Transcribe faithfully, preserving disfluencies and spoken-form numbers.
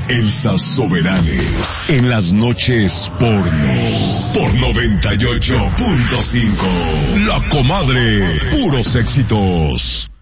Elsa Soberanes en las noches porno por noventa y ocho punto cinco. La Comadre, puros éxitos.